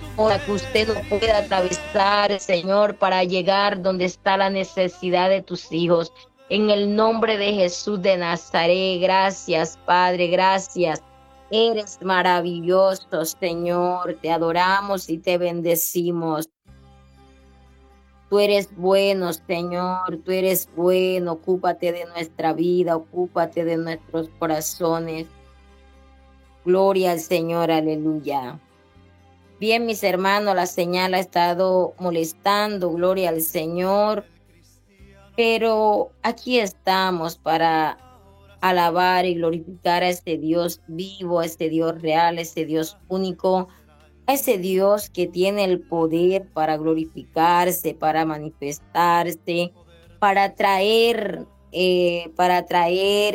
para que usted lo pueda atravesar, Señor, para llegar donde está la necesidad de tus hijos. En el nombre de Jesús de Nazaret, gracias, Padre, gracias. Eres maravilloso, Señor. Te adoramos y te bendecimos. Tú eres bueno, Señor, tú eres bueno. Ocúpate de nuestra vida, ocúpate de nuestros corazones. Gloria al Señor, aleluya. Bien, mis hermanos, la señal ha estado molestando, gloria al Señor, pero aquí estamos para alabar y glorificar a este Dios vivo, a este Dios real, a este Dios único, a ese Dios que tiene el poder para glorificarse, para manifestarse, para traer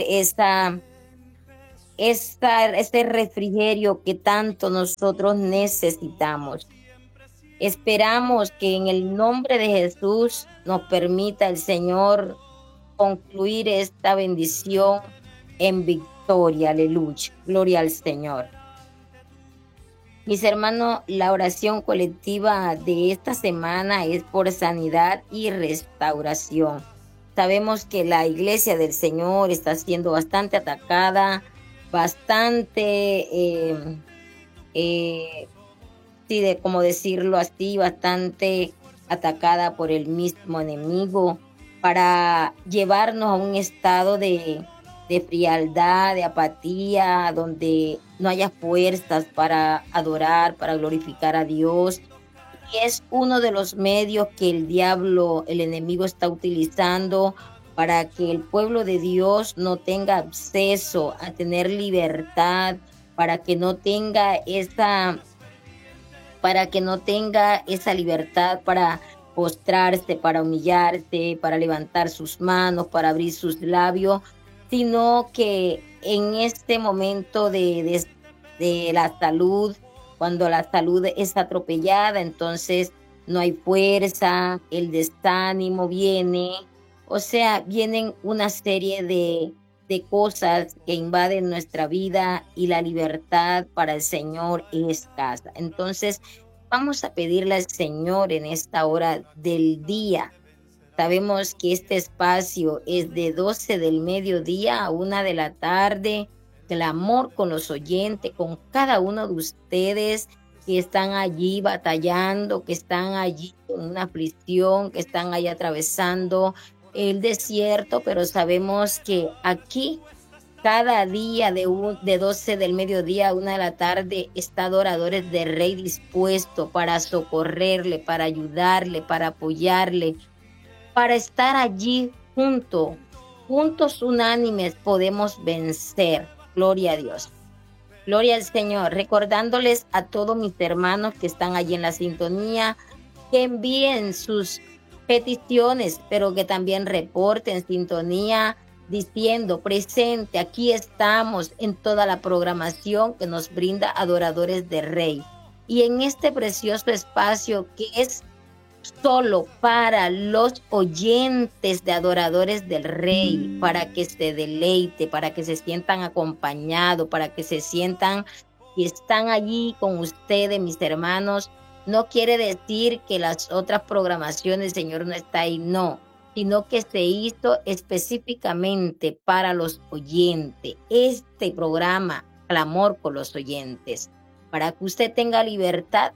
este refrigerio que tanto nosotros necesitamos. Esperamos que en el nombre de Jesús nos permita el Señor concluir esta bendición en victoria. Aleluya. Gloria al Señor. Mis hermanos, la oración colectiva de esta semana es por sanidad y restauración. Sabemos que la iglesia del Señor está siendo bastante atacada, bastante, sí, de cómo decirlo así, bastante atacada por el mismo enemigo para llevarnos a un estado de frialdad, de apatía, donde no haya fuerzas para adorar, para glorificar a Dios. Y es uno de los medios que el diablo, el enemigo, está utilizando para que el pueblo de Dios no tenga acceso a tener libertad, para que no tenga esa libertad para postrarse, para humillarse, para levantar sus manos, para abrir sus labios, sino que en este momento de la salud, cuando la salud es atropellada, entonces no hay fuerza, el desánimo viene, o sea, vienen una serie de cosas que invaden nuestra vida y la libertad para el Señor es escasa. Entonces, vamos a pedirle al Señor en esta hora del día. Sabemos que este espacio es de 12 del mediodía a 1 de la tarde. Clamor con los oyentes, con cada uno de ustedes que están allí batallando, que están allí en una aflicción, que están allí atravesando el desierto, pero sabemos que aquí cada día de 12 del mediodía a 1 de la tarde está adoradores de Rey dispuesto para socorrerle, para ayudarle, para apoyarle, para estar allí juntos unánimes podemos vencer. Gloria a Dios. Gloria al Señor. Recordándoles a todos mis hermanos que están allí en la sintonía, que envíen sus peticiones, pero que también reporten sintonía diciendo presente, aquí estamos en toda la programación que nos brinda Adoradores de Rey. Y en este precioso espacio que es solo para los oyentes de Adoradores del Rey, para que se deleite, para que se sientan acompañados, para que se sientan y están allí con ustedes, mis hermanos. No quiere decir que las otras programaciones, Señor, no está ahí, no, sino que se hizo específicamente para los oyentes. Este programa, Clamor con los oyentes, para que usted tenga libertad.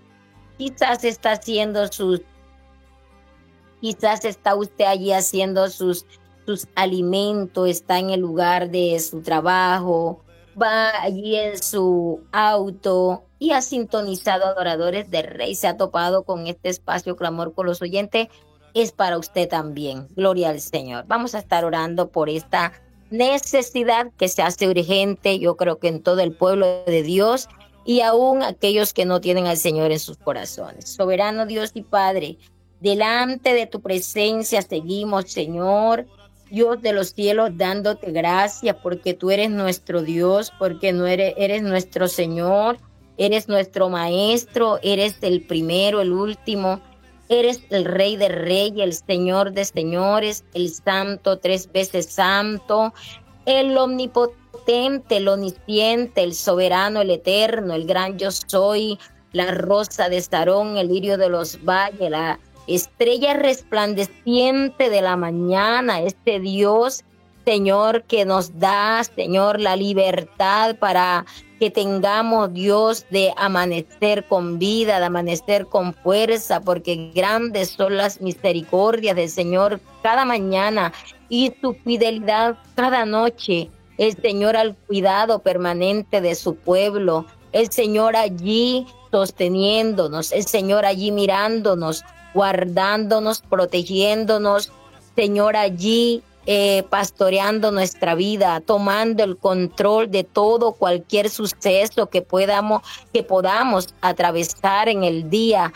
Quizás está usted allí haciendo sus alimentos, está en el lugar de su trabajo, va allí en su auto y ha sintonizado Adoradores del Rey, se ha topado con este espacio Clamor con los oyentes, es para usted también. Gloria al Señor. Vamos a estar orando por esta necesidad que se hace urgente, yo creo que en todo el pueblo de Dios y aún aquellos que no tienen al Señor en sus corazones. Soberano Dios y Padre, delante de tu presencia seguimos, Señor, Dios de los cielos, dándote gracias porque tú eres nuestro Dios, porque no eres nuestro Señor, eres nuestro Maestro, eres el primero, el último, eres el Rey de Reyes, el Señor de Señores, el Santo, 3 veces Santo, el omnipotente, el omnisciente, el soberano, el eterno, el gran yo soy, la rosa de Sarón, el lirio de los valles, la estrella resplandeciente de la mañana, este Dios, Señor, que nos da, Señor, la libertad para que tengamos, Dios, de amanecer con vida, de amanecer con fuerza, porque grandes son las misericordias del Señor cada mañana y su fidelidad cada noche. El Señor al cuidado permanente de su pueblo, el Señor allí sosteniéndonos, el Señor allí mirándonos, guardándonos, protegiéndonos, Señor allí pastoreando nuestra vida, tomando el control de todo, cualquier suceso que podamos atravesar en el día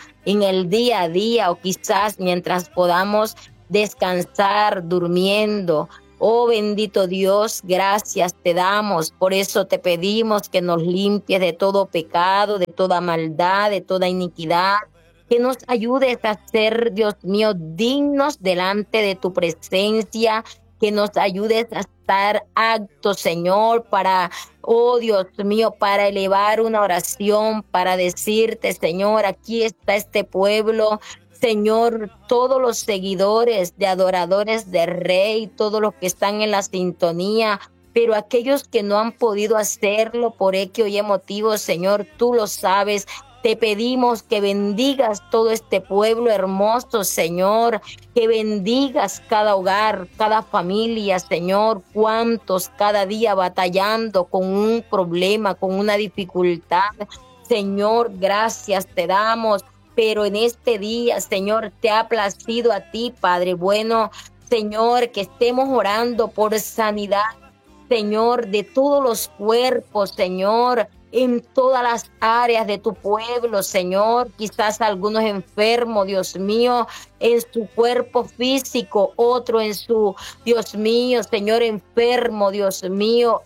a día, o quizás mientras podamos descansar durmiendo. Oh bendito Dios, gracias te damos. Por eso te pedimos que nos limpies de todo pecado, de toda maldad, de toda iniquidad. Que nos ayudes a ser, Dios mío, dignos delante de tu presencia. Que nos ayudes a estar actos, Señor, para, oh Dios mío, para elevar una oración, para decirte, Señor, aquí está este pueblo. Señor, todos los seguidores de adoradores del Rey, todos los que están en la sintonía, pero aquellos que no han podido hacerlo por X o Y motivo, Señor, tú lo sabes. Te pedimos que bendigas todo este pueblo hermoso, Señor, que bendigas cada hogar, cada familia, Señor, cuántos cada día batallando con un problema, con una dificultad. Señor, gracias te damos. Pero en este día, Señor, te ha placido a ti, Padre bueno, Señor, que estemos orando por sanidad, Señor, de todos los cuerpos, Señor, en todas las áreas de tu pueblo, Señor. Quizás algunos enfermos, Dios mío, en su cuerpo físico, otro en su, Dios mío, Señor, enfermo, Dios mío,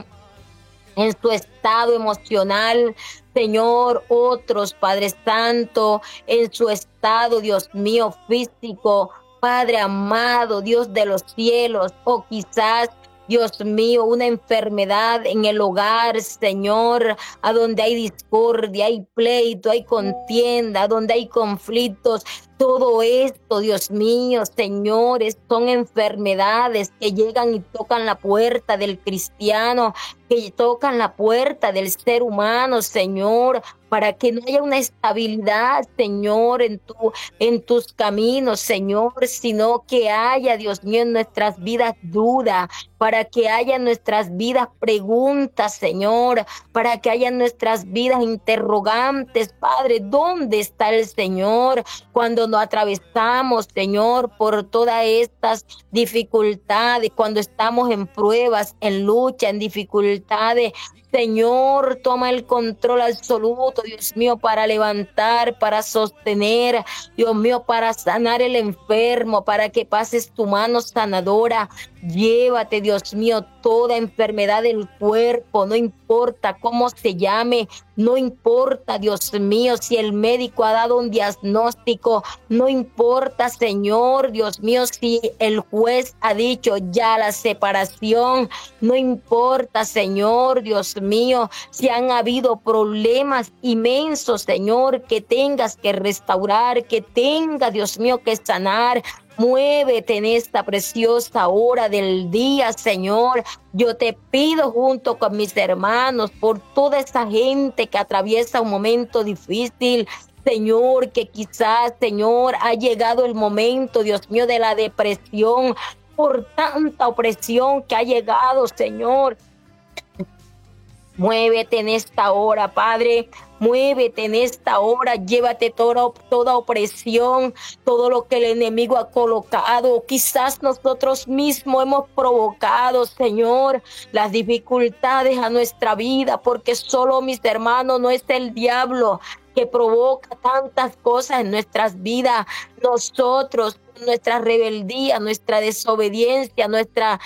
en su estado emocional, Señor, otros, Padre Santo, en su estado, Dios mío, físico, Padre amado, Dios de los cielos, o quizás, Dios mío, una enfermedad en el hogar, Señor, a donde hay discordia, hay pleito, hay contienda, donde hay conflictos. Todo esto, Dios mío, señores, son enfermedades que llegan y tocan la puerta del cristiano, que tocan la puerta del ser humano, Señor, para que no haya una estabilidad, Señor, en tus caminos, Señor, sino que haya, Dios mío, en nuestras vidas duda, para que haya en nuestras vidas preguntas, Señor, para que haya en nuestras vidas interrogantes, Padre, ¿dónde está el Señor? Cuando nos atravesamos, Señor, por todas estas dificultades, cuando estamos en pruebas, en lucha, en dificultades, Señor, toma el control absoluto, Dios mío, para levantar, para sostener, Dios mío, para sanar el enfermo, para que pases tu mano sanadora. Llévate, Dios mío, toda enfermedad del cuerpo, no importa cómo se llame, no importa, Dios mío, si el médico ha dado un diagnóstico, no importa, Señor, Dios mío, si el juez ha dicho ya la separación, no importa, Señor, Dios mío, si han habido problemas inmensos, Señor, que tengas que restaurar, que tenga, Dios mío, que sanar. Muévete en esta preciosa hora del día, Señor. Yo te pido junto con mis hermanos por toda esa gente que atraviesa un momento difícil, Señor, que quizás, Señor, ha llegado el momento, Dios mío, de la depresión por tanta opresión que ha llegado, Señor. Muévete en esta hora, Padre. Muévete en esta hora. Llévate toda opresión, todo lo que el enemigo ha colocado. Quizás nosotros mismos hemos provocado, Señor, las dificultades a nuestra vida, porque solo, mis hermanos, no es el diablo que provoca tantas cosas en nuestras vidas. Nosotros, nuestra rebeldía, nuestra desobediencia, nuestra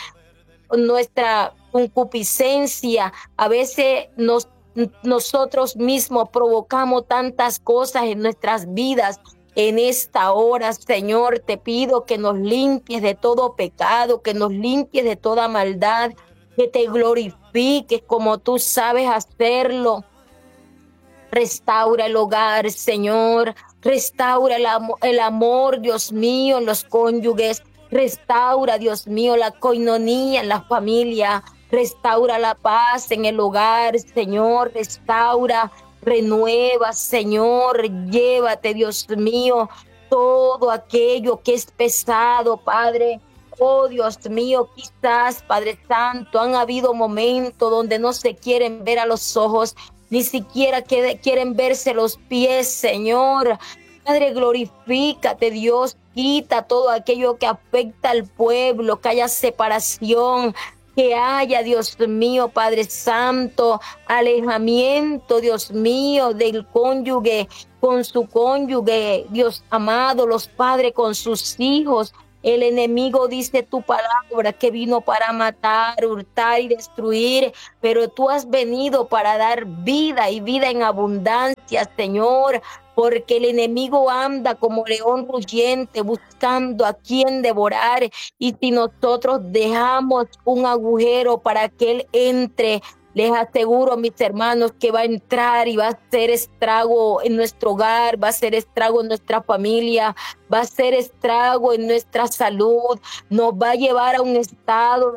concupiscencia, a veces nosotros mismos provocamos tantas cosas en nuestras vidas. En esta hora, Señor, te pido que nos limpies de todo pecado, que nos limpies de toda maldad, que te glorifiques como tú sabes hacerlo. Restaura el hogar, Señor. Restaura el amor, Dios mío, en los cónyuges. Restaura, Dios mío, la coinonía en la familia. Restaura la paz en el hogar, Señor. Restaura, renueva, Señor. Llévate, Dios mío, todo aquello que es pesado, Padre. Oh, Dios mío, quizás, Padre Santo, han habido momentos donde no se quieren ver a los ojos, ni siquiera quieren verse los pies, Señor. Padre, glorifícate, Dios, quita todo aquello que afecta al pueblo, que haya separación, que haya, Dios mío, Padre Santo, alejamiento, Dios mío, del cónyuge con su cónyuge, Dios amado, los padres con sus hijos. El enemigo dice tu palabra que vino para matar, hurtar y destruir, pero tú has venido para dar vida y vida en abundancia, Señor, porque el enemigo anda como león rugiente buscando a quien devorar, y si nosotros dejamos un agujero para que él entre, les aseguro, mis hermanos, que va a entrar y va a hacer estrago en nuestro hogar, va a hacer estrago en nuestra familia, va a hacer estrago en nuestra salud, nos va a llevar a un estado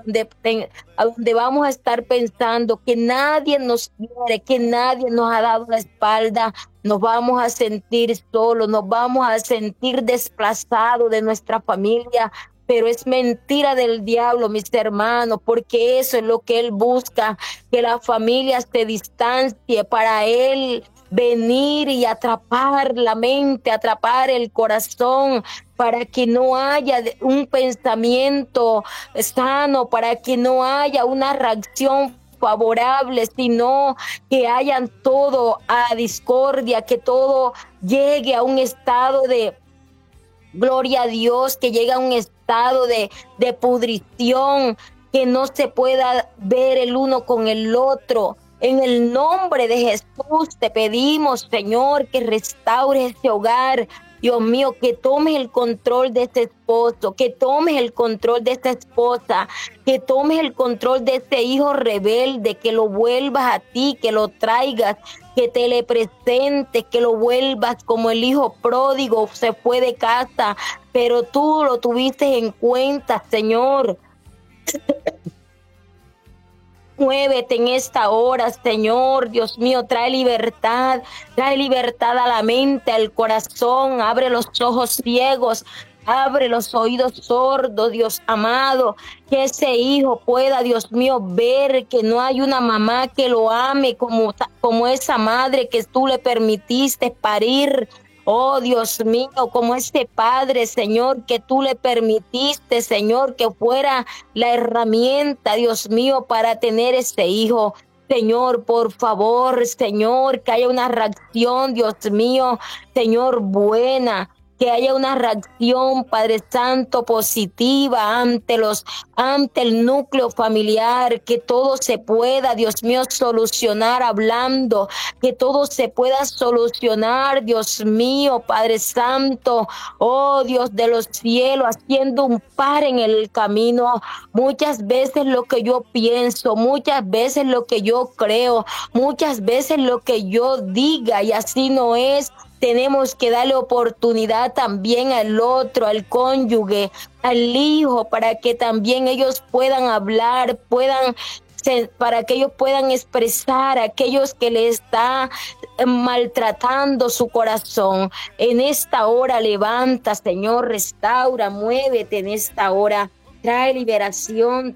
donde vamos a estar pensando que nadie nos quiere, que nadie nos ha dado la espalda, nos vamos a sentir solos, nos vamos a sentir desplazados de nuestra familia. Pero es mentira del diablo, mis hermanos, porque eso es lo que él busca, que la familia se distancie para él venir y atrapar la mente, atrapar el corazón, para que no haya un pensamiento sano, para que no haya una reacción favorable, sino que hayan todo a discordia, que todo llegue a un estado de gloria a Dios, que llega a un estado de pudrición, que no se pueda ver el uno con el otro. En el nombre de Jesús te pedimos, Señor, que restaure ese hogar. Dios mío, que tomes el control de este esposo, que tomes el control de esta esposa, que tomes el control de este hijo rebelde, que lo vuelvas a ti, que lo traigas, que te le presentes, que lo vuelvas como el hijo pródigo, se fue de casa, pero tú lo tuviste en cuenta, Señor. Muévete en esta hora, Señor, Dios mío, trae libertad a la mente, al corazón, abre los ojos ciegos, abre los oídos sordos, Dios amado, que ese hijo pueda, Dios mío, ver que no hay una mamá que lo ame como esa madre que tú le permitiste parir. Oh, Dios mío, como ese padre, Señor, que tú le permitiste, Señor, que fuera la herramienta, Dios mío, para tener ese hijo. Señor, por favor, Señor, que haya una reacción, Dios mío, Señor, buena. Que haya una reacción, Padre Santo, positiva ante el núcleo familiar, que todo se pueda, Dios mío, solucionar hablando, que todo se pueda solucionar, Dios mío, Padre Santo, oh Dios de los cielos, haciendo un par en el camino. Muchas veces lo que yo pienso, muchas veces lo que yo creo, muchas veces lo que yo diga, y así no es. Tenemos que darle oportunidad también al otro, al cónyuge, al hijo, para que también ellos puedan hablar, para que ellos puedan expresar a aquellos que le está maltratando su corazón. En esta hora levanta, Señor, restaura, muévete en esta hora. Trae liberación,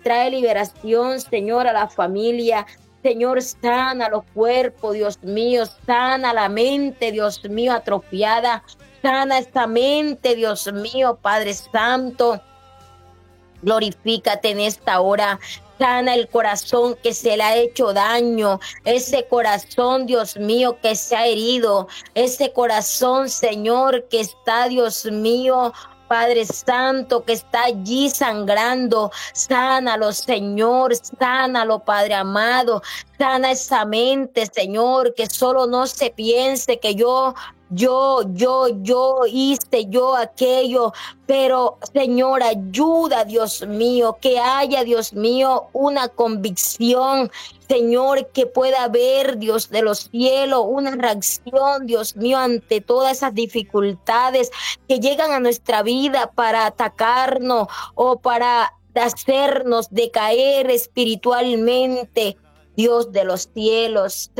Señor, a la familia. Señor, sana los cuerpos, Dios mío, sana la mente, Dios mío, atrofiada, sana esta mente, Dios mío, Padre Santo, glorifícate en esta hora. Sana el corazón que se le ha hecho daño, ese corazón, Dios mío, que se ha herido, ese corazón, Señor, que está, Dios mío, Padre Santo, que está allí sangrando. Sánalo, Señor, sánalo, Padre amado. Sana esa mente, Señor, que solo no se piense que yo yo hice, yo aquello, pero Señor, ayuda, Dios mío, que haya, Dios mío, una convicción, Señor, que pueda haber, Dios de los cielos, una reacción, Dios mío, ante todas esas dificultades que llegan a nuestra vida para atacarnos o para hacernos decaer espiritualmente. Dios de los cielos,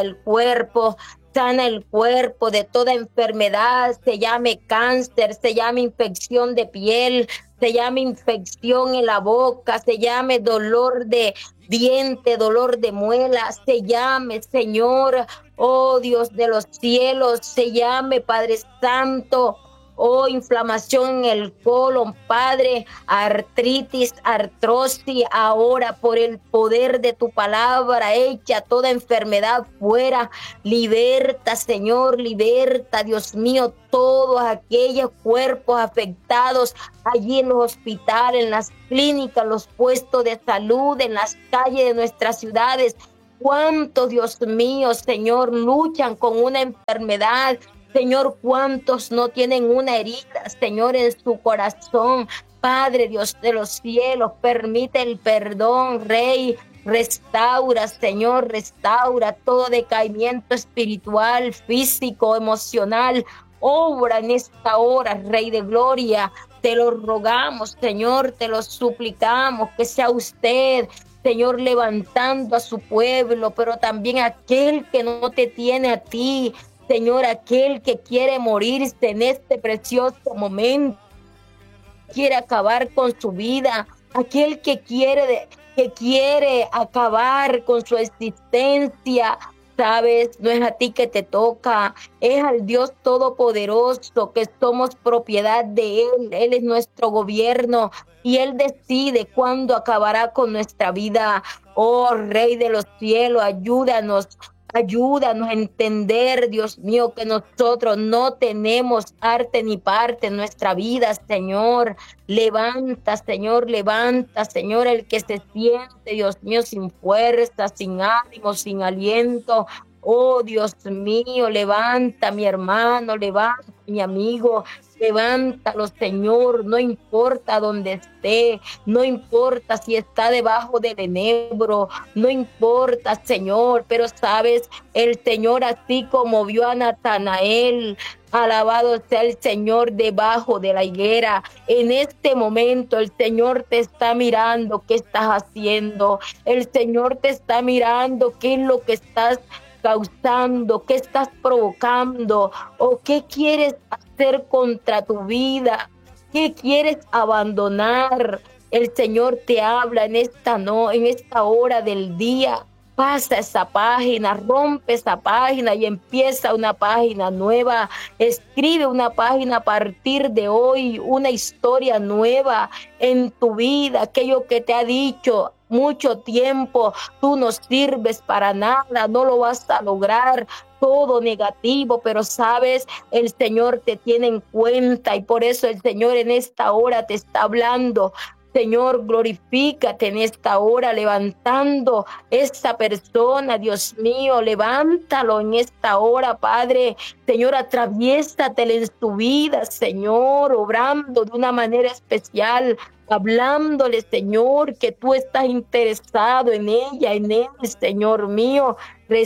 sana el cuerpo de toda enfermedad, se llame cáncer, se llame infección de piel, se llame infección en la boca, se llame dolor de diente, dolor de muela, se llame, Señor, oh Dios de los cielos, se llame, Padre Santo, oh inflamación en el colon, Padre, artritis, artrosis, ahora por el poder de tu palabra, echa toda enfermedad fuera, liberta, Señor, liberta, Dios mío, todos aquellos cuerpos afectados allí en los hospitales, en las clínicas, los puestos de salud, en las calles de nuestras ciudades. ¿Cuántos, Dios mío, Señor, luchan con una enfermedad? Señor, ¿cuántos no tienen una herida, Señor, en su corazón? Padre, Dios de los cielos, permite el perdón, Rey. Restaura, Señor, restaura todo decaimiento espiritual, físico, emocional. Obra en esta hora, Rey de Gloria. Te lo rogamos, Señor, te lo suplicamos, que sea usted, Señor, levantando a su pueblo, pero también aquel que no te tiene a ti, Señor, aquel que quiere morirse en este precioso momento, quiere acabar con su vida, aquel que quiere acabar con su existencia. Sabes, no es a ti que te toca, es al Dios Todopoderoso, que somos propiedad de Él. Él es nuestro gobierno y Él decide cuándo acabará con nuestra vida. Oh Rey de los cielos, ayúdanos. Ayúdanos a entender, Dios mío, que nosotros no tenemos arte ni parte en nuestra vida, Señor. Levanta, Señor, el que se siente, Dios mío, sin fuerza, sin ánimo, sin aliento. Oh, Dios mío, levanta mi hermano, levanta mi amigo, levántalo, Señor, no importa dónde esté, no importa si está debajo del enebro, no importa, Señor, pero sabes, el Señor, así como vio a Natanael, alabado sea el Señor, debajo de la higuera. En este momento el Señor te está mirando qué estás haciendo. El Señor te está mirando qué es lo que estás causando, qué estás provocando o qué quieres hacer contra tu vida, qué quieres abandonar. El Señor te habla en en esta hora del día. Pasa esa página, rompe esa página y empieza una página nueva. Escribe una página a partir de hoy, una historia nueva en tu vida. Aquello que te ha dicho mucho tiempo, tú no sirves para nada, no lo vas a lograr, todo negativo, pero sabes, el Señor te tiene en cuenta y por eso el Señor en esta hora te está hablando. Señor, glorifícate en esta hora, levantando esta persona, Dios mío, levántalo en esta hora, Padre. Señor, atraviésatele en su vida, Señor, obrando de una manera especial, hablándole, Señor, que tú estás interesado en ella, en él, Señor mío.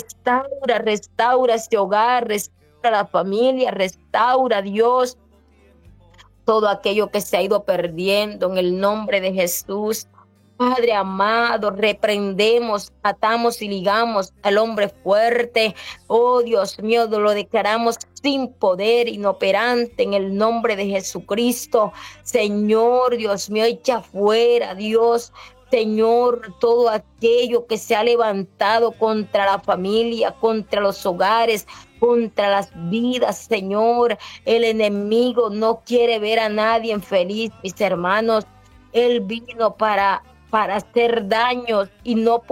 Restaura ese hogar, restaura la familia, restaura, Dios, todo aquello que se ha ido perdiendo en el nombre de Jesús. Padre amado, reprendemos, atamos y ligamos al hombre fuerte. Oh Dios mío, lo declaramos sin poder, inoperante en el nombre de Jesucristo. Señor, Dios mío, echa fuera, Dios. Señor, todo aquello que se ha levantado contra la familia, contra los hogares, contra las vidas, Señor. El enemigo no quiere ver a nadie feliz, mis hermanos. Él vino para hacer daños y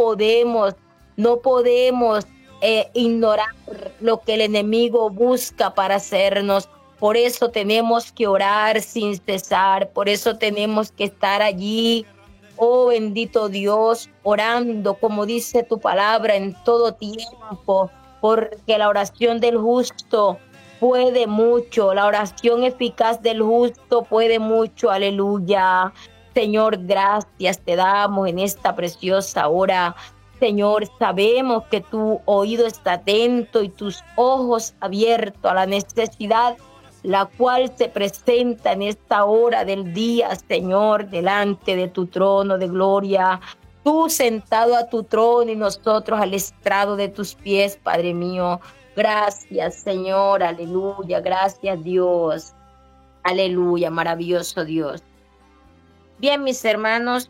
no podemos ignorar lo que el enemigo busca para hacernos. Por eso tenemos que orar sin cesar, por eso tenemos que estar allí, oh bendito Dios, orando como dice tu palabra en todo tiempo, porque la oración del justo puede mucho. La oración eficaz del justo puede mucho. Aleluya. Señor, gracias te damos en esta preciosa hora. Señor, sabemos que tu oído está atento y tus ojos abiertos a la necesidad, la cual se presenta en esta hora del día, Señor, delante de tu trono de gloria. Tú sentado a tu trono y nosotros al estrado de tus pies, Padre mío. Gracias, Señor, aleluya, gracias, Dios, aleluya, maravilloso Dios. Bien, mis hermanos,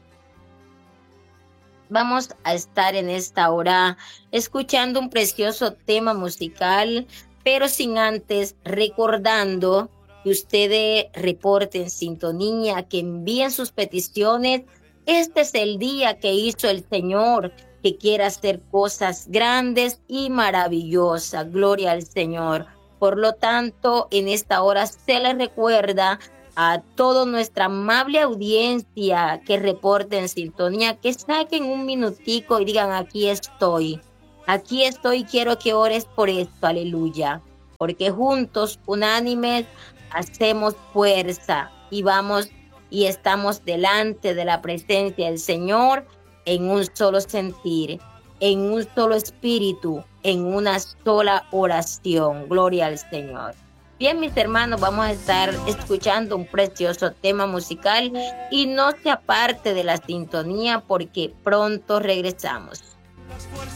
vamos a estar en esta hora escuchando un precioso tema musical, pero sin antes recordando que ustedes reporten sintonía, que envíen sus peticiones. Este es el día que hizo el Señor, que quiere hacer cosas grandes y maravillosas. Gloria al Señor. Por lo tanto, en esta hora se les recuerda a toda nuestra amable audiencia que reporte en sintonía, que saquen un minutico y digan, aquí estoy, quiero que ores por esto, aleluya, porque juntos, unánimes, hacemos fuerza y vamos y estamos delante de la presencia del Señor en un solo sentir, en un solo espíritu, en una sola oración. Gloria al Señor. Bien, mis hermanos, vamos a estar escuchando un precioso tema musical y no se aparte de la sintonía porque pronto regresamos.